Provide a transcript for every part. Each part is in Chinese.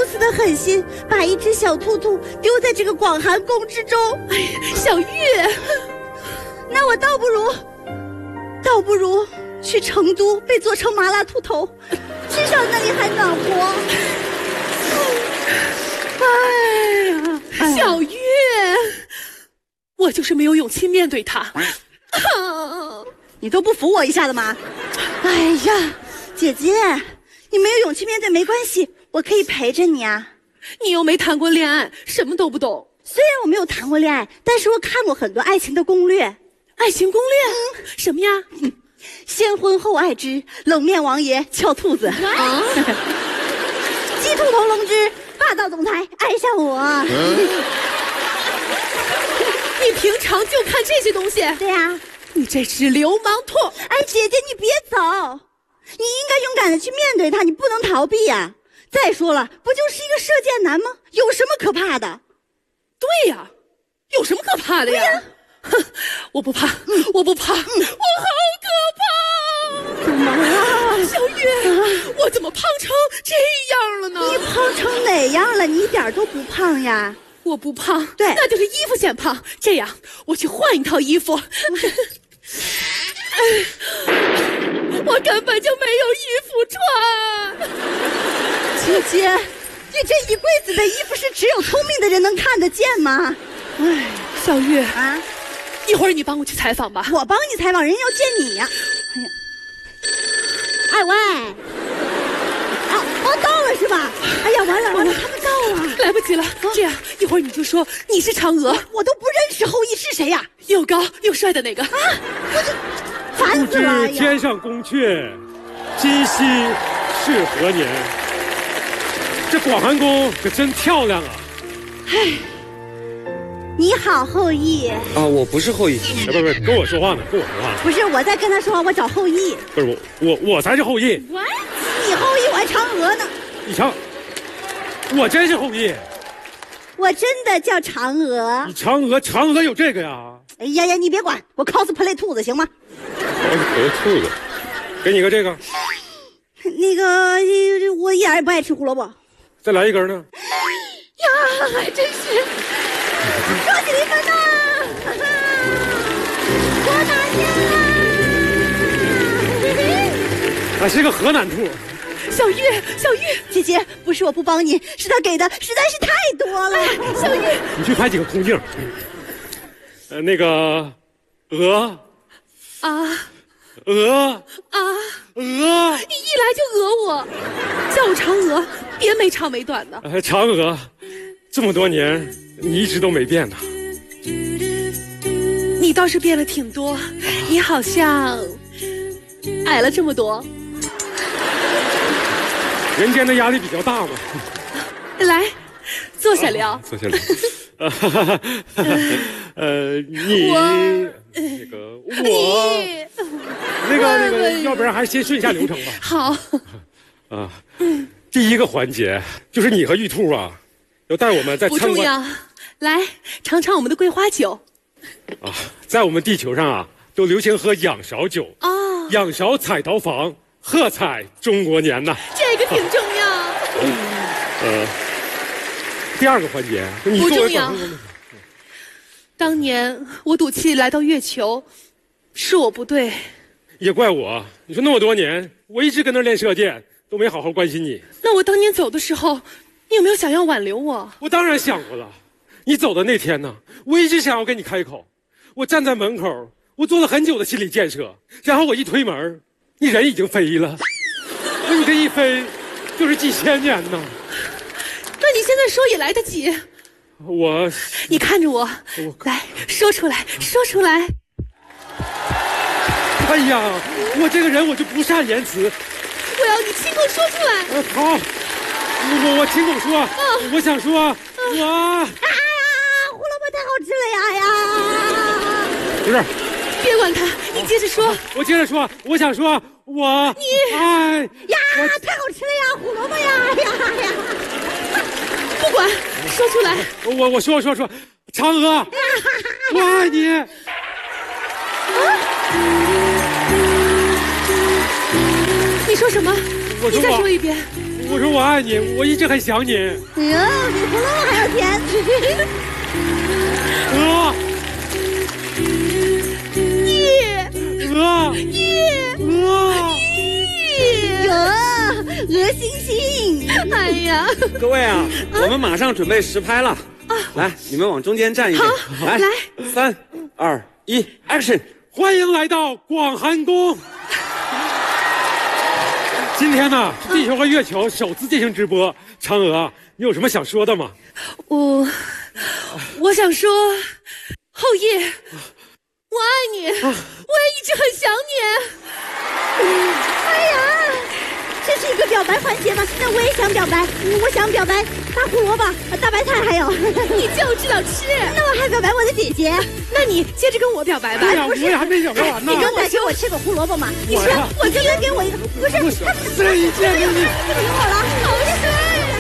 此的狠心，把一只小兔兔丢在这个广寒宫之中。 哎呀，小玉， 那我倒不如去成都被做成麻辣兔头，至少那里还暖和。 小玉，我就是没有勇气面对他。 你都不服我一下的吗？哎呀，姐姐，你没有勇气面对没关系，我可以陪着你啊。 你又没谈过恋爱，什么都不懂。 虽然我没有谈过恋爱，但是我看过很多爱情的攻略。 爱情攻略？什么呀？ 先婚后爱之冷面王爷翘兔子，鸡兔同笼之霸道总裁爱上我。 你平常就看这些东西？ 对呀。 你这只流氓兔！ 哎，姐姐你别走，你应该勇敢的去面对他，你不能逃避呀。再说了，不就是一个射箭男吗？有什么可怕的？ 对呀，有什么可怕的呀？哼，我不怕，我不怕，我好可怕！小玉，我怎么胖成这样了呢？ 你胖成哪样了？你一点都不胖呀。 我不胖， 对， 那就是衣服显胖。这样，我去换一套衣服。我根本就没有衣服穿。 姐姐，你这一柜子的衣服是只有聪明的人能看得见吗？ 哎，小玉啊， 一会儿你帮我去采访吧。 我帮你采访，人家要见你呀。哎呀，哎喂。到了是吧？哎呀，完了，他们到了， 来不及了。这样一会儿你就说你是嫦娥， 我都不认识后羿是谁呀？ 又高又帅的那个。 我就烦死了。 不知天上宫阙，今夕是何年？这广寒宫可真漂亮啊！ 哎，你好，后羿。 啊，我不是后羿，不是，跟我说话呢，跟我说话呢。 不是，我在跟他说话，我找后羿。 不是我才是后羿。 你后羿，我还嫦娥呢。 你瞧，我真是后羿。 我真的叫嫦娥。 你嫦娥有这个呀？ 哎呀呀，你别管，我 cosplay 兔子行吗 ？cosplay 兔子，给你个这个。 那个，我一点也不爱吃胡萝卜。 再来一根呢？ 呀，还真是。恭喜你们呐！我拿下了。 还是个河南兔。 小玉， 姐姐，不是我不帮你，是他给的实在是太多了。 小玉， 你去拍几个空镜。那个鹅你一来就讹我，叫我嫦娥，别没长没短的。 嫦娥，这么多年你一直都没变呢。 你倒是变了挺多，你好像矮了这么多。 人间的压力比较大嘛。 来，坐下聊。 坐下聊。你那个我那个，要不然还先顺一下流程吧。 好。 啊，第一个环节就是你和玉兔啊，要带我们在参观。 不重要，来尝尝我们的桂花酒。 啊，在我们地球上啊，都流行喝仰韶酒。 哦， 仰韶彩陶坊，喝彩中国年呐。 这个挺重要。 第二个环节，你不重要。当年我赌气来到月球，是我不对。 也怪我，你说那么多年，我一直跟那练射箭，都没好好关心你。 那我当年走的时候，你有没有想要挽留我？ 我当然想过了。你走的那天呢，我一直想要跟你开口。我站在门口，我做了很久的心理建设，然后我一推门，你人已经飞了。你这一飞，就是几千年呢。 那你现在说也来得及。你看着我，来说出来，说出来。 哎呀，我这个人我就不善言辞。 我要你亲口说出来。 好，我亲口说。我想说， 哎呀，胡萝卜太好吃了呀！ 不是， 别管他，你接着说。 我接着说，我想说，哎呀，太好吃了呀，胡萝卜呀！ 不管，说出来。 我说，嫦娥，我爱你。 你说什么？你再说一遍。 我说我爱你，我一直很想你。 哎呀，比胡萝卜还要甜。鹅星星， 哎呀， 各位啊，我们马上准备实拍了。来，你们往中间站一点。来，3、2、1 ，Action！ 欢迎来到广寒宫。今天呢，地球和月球首次进行直播。嫦娥，你有什么想说的吗？ 我想说，后羿，我爱你，我也一直很想你。 哎呀，这是一个表白环节吗？那我也想表白，我想表白大胡萝卜、大白菜，还有你就知道吃。 那我还表白我的姐姐。 那你接着跟我表白吧。 哎呀，我也还没表白完呢。 你刚才给我吃个胡萝卜吗？你说我就能给我一个，不是这一件给你， 不理我了，好帅呀！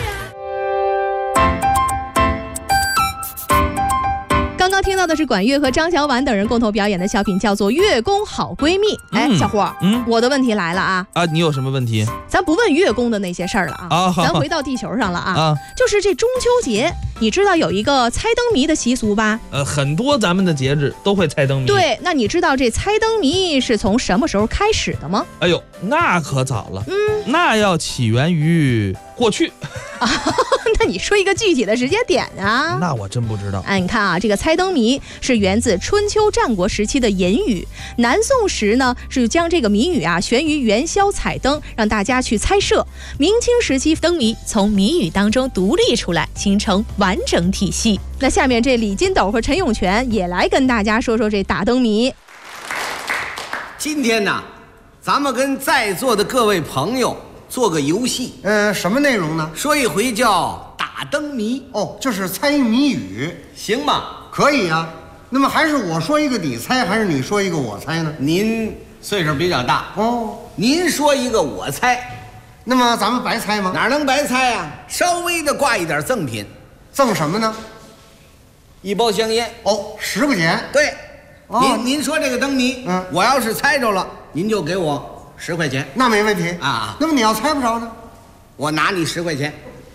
刚刚听到的是管乐和张小婉等人共同表演的小品，叫做《月宫好闺蜜》。哎，小胡，我的问题来了啊！ 你有什么问题？ 咱不问月宫的那些事儿了啊，咱回到地球上了啊。就是这中秋节，你知道有一个猜灯谜的习俗吧？ 很多咱们的节日都会猜灯谜。 对，那你知道这猜灯谜是从什么时候开始的吗？ 哎呦，那可早了。那要起源于过去。 那你说一个具体的时间点啊？ 那我真不知道。 哎，你看啊，这个猜灯谜是源自春秋战国时期的隐语，南宋时呢是将这个谜语啊悬于元宵彩灯，让大家去猜摄。明清时期灯谜从谜语当中独立出来，形成完整体系。那下面这李金斗和陈永泉也来跟大家说说这打灯谜。 今天呢，咱们跟在座的各位朋友做个游戏， 什么内容呢？ 说一回叫打灯谜。 哦，就是猜谜语， 行吗？ 可以啊。那么还是我说一个你猜，还是你说一个我猜呢？ 您岁数比较大哦， 您说一个我猜， 那么咱们白猜吗？ 哪能白猜啊？稍微的挂一点赠品， 赠什么呢 ？1包香烟。 哦，10块钱。 对， 哦您说这个灯谜，我要是猜着了，您就给我10块钱。 那没问题啊。 那么你要猜不着呢？ 我拿你10块钱。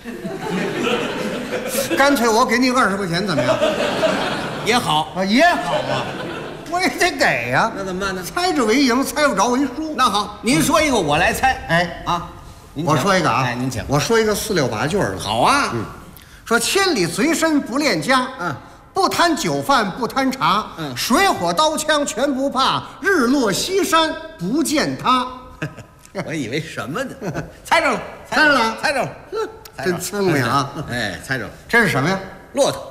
干脆我给你20块钱，怎么样？ 也好啊，也好啊，我也得给呀。 那怎么办呢？ 猜着为赢，猜不着为输。 那好，您说一个，我来猜。 哎啊， 我说一个啊， 哎，您请。 我说一个4、6、8句的。 好啊， 说千里随身不恋家，不贪酒饭不贪茶，水火刀枪全不怕，日落西山不见他。 我以为什么呢？猜着了， 猜着了， 猜着了， 真聪明啊！ 哎，猜着了， 这是什么呀？ 骆驼，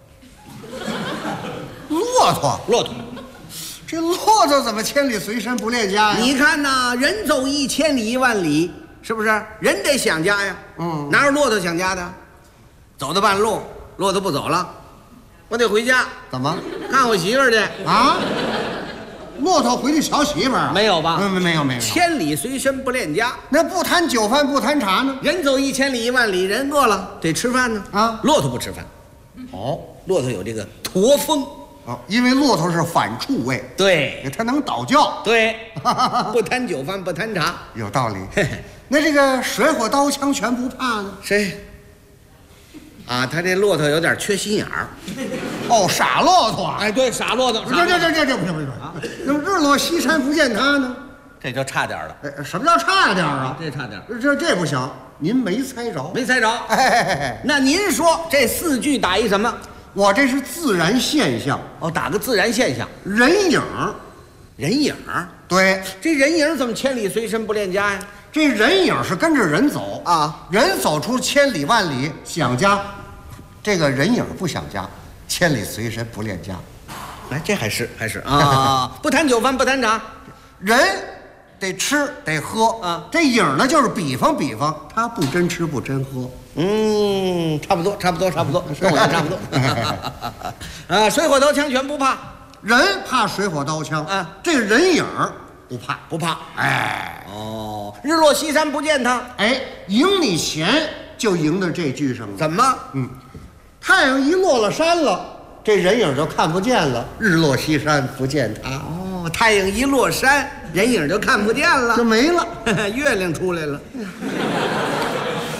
骆驼， 骆驼。 这骆驼怎么千里随身不恋家呀？ 你看呐，人走1000里1万里，是不是？人得想家呀。哪有骆驼想家的？走到半路，骆驼不走了，我得回家。 怎么看我媳妇儿去啊？骆驼回去瞧媳妇儿？ 没有吧？ 没有。 千里随身不恋家， 那不贪酒饭不贪茶呢？ 人走1000里1万里，人饿了得吃饭呢。 啊， 骆驼不吃饭。哦，骆驼有这个驼峰。 哦，因为骆驼是反刍位， 对， 它能倒叫。 对，不贪酒饭不贪茶， 有道理。那这个水火刀枪全不怕呢？ 谁？啊，他这骆驼有点缺心眼儿。 哦，傻骆驼。 哎，对，傻骆驼。 这不行啊！那么日落西山不见他呢？ 这就差点了。 哎，什么叫差点啊？ 这差点。 这不行，您没猜着。 没猜着。哎，那您说这4句打一什么？ 我这是自然现象。 哦，打个自然现象。 人影。 人影？对，这人影怎么千里随身不恋家呀？ 这人影是跟着人走啊，人走出千里万里想家，这个人影不想家，千里随身不恋家。 来，这还是啊，不贪酒饭不贪茶， 人得吃得喝啊。这影呢就是比方，他不真吃不真喝。 差不多，跟我也差不多。啊，水火刀枪全不怕， 人怕水火刀枪啊，这个人影不怕。哎， 哦，日落西山不见他。 哎，赢你钱就赢到这句上了。 怎么？ 太阳一落了山了，这人影就看不见了。日落西山不见他。 哦，太阳一落山，人影就看不见了， 就没了。 月亮出来了。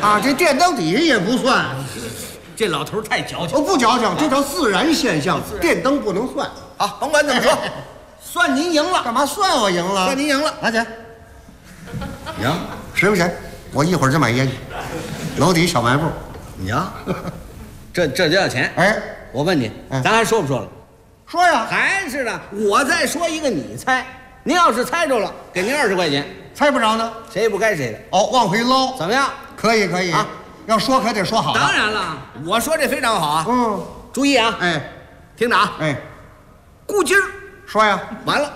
啊，这电灯底下也不算。 这老头太矫情。 哦，不矫情，这叫自然现象，电灯不能算。 好，甭管怎么说，算您赢了。 干嘛算我赢了？ 算您赢了， 拿钱。 赢 10块钱，我一会儿就买烟去。楼底小卖部。 赢，这就要钱。 哎， 我问你，咱还说不说了？ 说呀， 还是的，我再说一个，你猜。您要是猜着了，给您20块钱； 猜不着呢， 谁也不该谁的。 哦，往回捞， 怎么样？ 可以可以啊， 要说可得说好。 当然了，我说这非常好啊。 嗯， 注意啊， 哎， 听着啊， 哎， 咕叽儿， 说呀， 完了，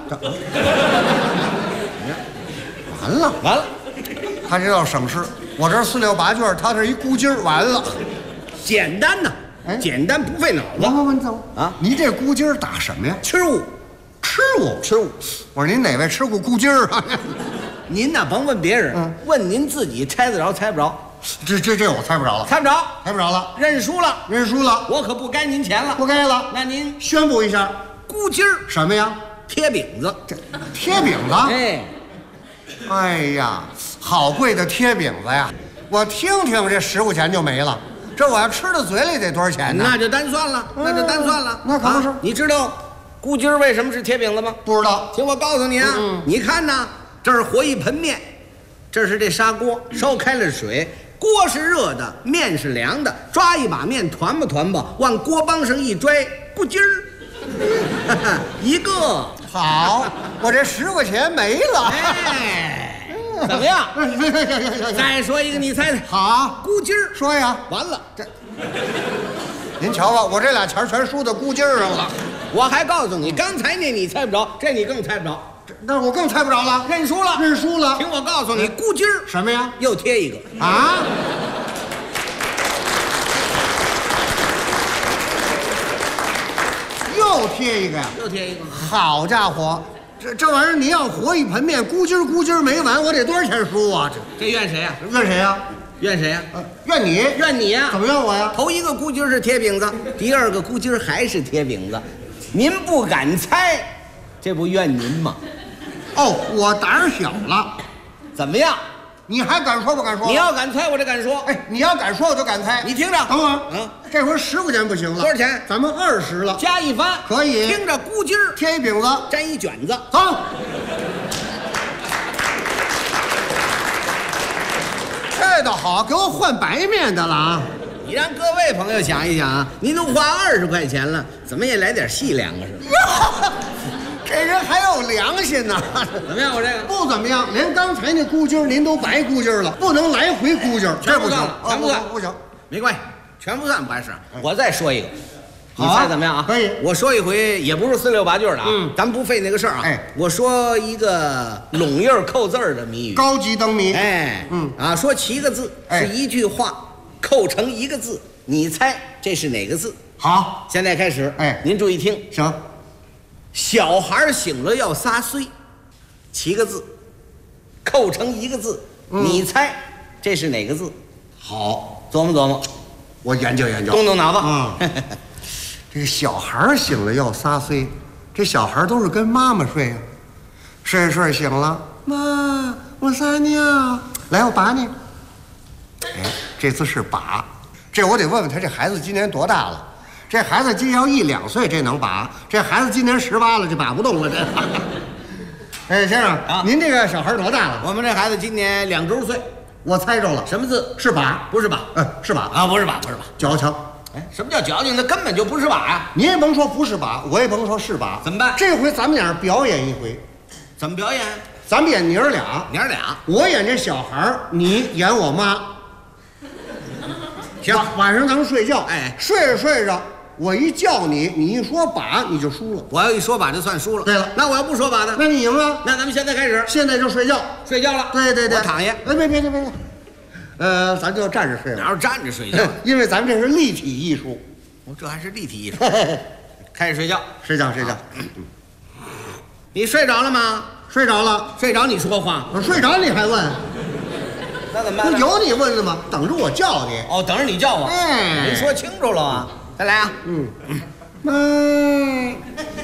完了，他这要省事，我这4、6、8句，他这一咕叽儿，完了。 简单呐， 哎简单不费脑子。 问走啊， 你这咕叽儿打什么呀？ 吃物， 吃物。我说您哪位吃过咕叽儿啊？ 您呐甭问别人，问您自己，猜得着猜不着？ 这我猜不着了， 猜不着， 猜不着了， 认输了， 认输了， 我可不该您钱了， 不该了。 那您宣布一下， 咕叽儿什么呀？ 贴饼子， 这贴饼子。哎呀，好贵的贴饼子呀！我听听，这10块钱就没了。这我要吃到嘴里得多少钱呢？ 那就单算了，那就单算了。 那可不是。 你知道咕叽儿为什么是贴饼子吗？ 不知道。 听我告诉你啊，你看呐，这儿和一盆面，这是这砂锅，烧开了水，锅是热的，面是凉的，抓一把面团吧团吧，往锅帮上一拽，咕叽儿，一个。 好，我这10块钱没了。 哎，怎么样？再说一个，你猜猜。 好， 咕叽儿。 说呀。 完了， 您瞧吧，我这俩钱全输到咕叽儿上了。 我还告诉你，刚才那你猜不着，这你更猜不着。 那我更猜不着了， 认输了， 认输了。 听我告诉你，咕叽儿什么呀？ 又贴一个啊！又贴一个呀？ 又贴一个。 好家伙，这玩意儿你要和一盆面，咕叽咕叽没完，我得多少钱输啊？ 这怨谁呀？ 怨谁呀？ 怨谁呀？ 怨你， 怨你呀？ 怎么怨我呀？ 头一个咕叽是贴饼子，第二个咕叽还是贴饼子，您不敢猜，这不怨您吗？ 哦，我胆小了， 怎么样？ 你还敢说不敢说？ 你要敢猜，我就敢说。 哎，你要敢说，我就敢猜。 你听着， 等会儿，这回10块钱不行了， 多少钱？ 咱们20了， 加一番， 可以。 听着，咕叽贴一饼子， 沾一卷子， 走。这倒好，给我换白面的了啊！ 你让各位朋友想一想啊，您都花20块钱了，怎么也来点细粮啊？是吧？ 这人还有良心呢。 怎么样？我这个不怎么样，连刚才那咕叽您都白咕叽了，不能来回咕叽，这不行， 全不算， 不行， 没关系，全不算不碍事。我再说一个，你猜怎么样啊？ 可以， 我说一回也不是4、6、8句的啊，咱不费那个事儿啊。 哎， 我说一个拢印扣字的谜语， 高级灯谜。 哎，说7个字是一句话，扣成1个字，你猜这是哪个字？ 好， 现在开始。 哎， 您注意听。 行。 小孩醒了要撒岁，7个字，扣成1个字，你猜这是哪个字？ 好， 琢磨琢磨， 我研究研究， 动动脑子。 这个小孩醒了要撒岁，这小孩都是跟妈妈睡呀，睡睡醒了，妈，我撒尿，来我把你。哎，这次是把，这我得问问他这孩子今年多大了。这孩子今要1、2岁，这能把；这孩子今年18了，这把不动了。这，哎，先生啊，您这个小孩多大了？ 我们这孩子今年2周岁。 我猜着了， 什么字？ 是把？ 不是把？ 是把啊，不是把，不是把， 矫情。 哎，什么叫矫情？那根本就不是把呀！ 你也甭说不是把，我也甭说是把， 怎么办？ 这回咱们俩表演一回。 怎么表演？ 咱们演娘俩，我演这小孩，你演我妈。 行， 晚上咱们睡觉， 哎， 睡着睡着，我一叫你，你一说把，你就输了。 我要一说把就算输了。 对了， 那我要不说把呢？ 那你赢了。 那咱们现在开始， 现在就睡觉， 睡觉了。 对对对， 我躺下。 哎，别，咱就站着睡了。 哪有站着睡觉？ 因为咱们这是立体艺术。 我这还是立体艺术。开始睡觉， 睡觉。 你睡着了吗？ 睡着了。 睡着你说话？ 我睡着你还问？ 那怎么办？ 不有你问的吗？等着我叫你。 哦，等着你叫我。 哎， 您说清楚了啊！再来啊。 妈。